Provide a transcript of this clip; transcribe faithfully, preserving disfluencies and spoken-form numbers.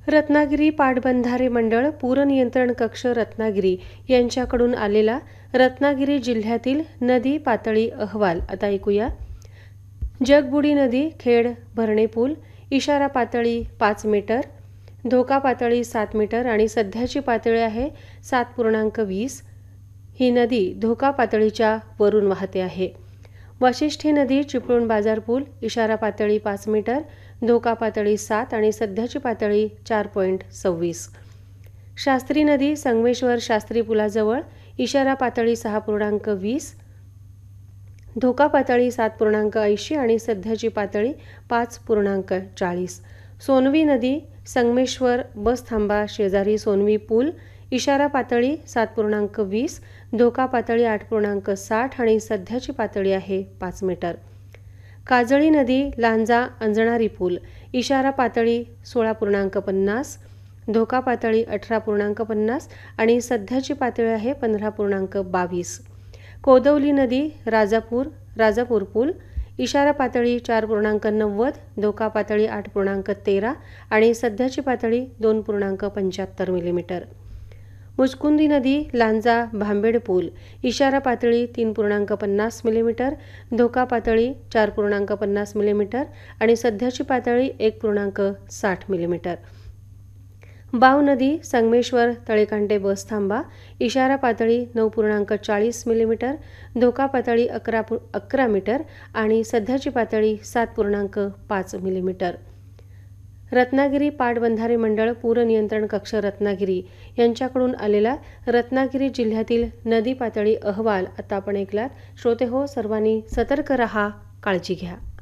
रत्नागिरी पाटबंधारे मंडळ पूर नियंत्रण कक्ष रत्नागिरी यांच्याकडून आलेला रत्नागिरी जिल्ह्यातील नदी पातळी अहवाल आता ऐकूया. जगबुडी नदी खेड भरणे पूल इशारा पातळी पाच मीटर, धोका पातळी सात मीटर आणि सध्याची पातळी आहे सात पूर्णांक वीस. ही नदी धोका पातळीच्या वरून वाहते आहे. वाशिष्ठी नदी चिपळूण बाजार पूल इशारा पातळी पाच मीटर, धोका पातळी सात आणि सध्याची पातळी चार पॉईंट सव्वीस. शास्त्री नदी संगमेश्वर शास्त्री पुलाजवळ इशारा पातळी सहा पूर्णांक वीस, धोका पातळी सात पूर्णांक ऐंशी आणि सध्याची पातळी पाच पूर्णांक चाळीस. सोनवी नदी संगमेश्वर बस थांबा शेजारी सोनवी पूल इशारा पातळी सात पूर्णांक वीस, धोका पातळी आठ पूर्णांक साठ आणि सध्याची पातळी आहे पाच मीटर. काजळी नदी लांजा अंजणारी पूल इशारा पातळी सोळा पूर्णांक पन्नास, धोका पातळी अठरा पूर्णांक पन्नास आणि सध्याची पातळी आहे पंधरा पूर्णांक बावीस. कोदवली नदी राजापूर राजापूर पूल इशारा पातळी चार पूर्णांक नव्वद, धोका पातळी आठ पूर्णांक तेरा आणि सध्याची पातळी दोन पूर्णांक पंच्याहत्तर मिलीमीटर. मुचकुंदी नदी लांजा भांबेड पूल इशारा पातळी तीन पूर्णांक पन्नास मिलीमीटर, धोका पातळी चार पूर्णांक पन्नास मिलीमीटर आणि सध्याची पातळी एक पूर्णांक साठ मिलीमीटर. बाव नदी संगमेश्वर तळेकांटे बस थांबा इशारा पातळी नऊ पूर्णांक चाळीस मिलीमीटर, धोका पातळी अकरा अकरा मीटर आणि सध्याची पातळी सात पूर्णांक पाच मिलीमीटर. रत्नागिरी पाटबंधारे मंडळ पूर नियंत्रण कक्ष रत्नागिरी यांच्याकडून आलेला रत्नागिरी जिल्ह्यातील नदी पातळी अहवाल आता आपण ऐकलात. श्रोते हो, सर्वांनी सतर्क रहा, काळजी घ्या.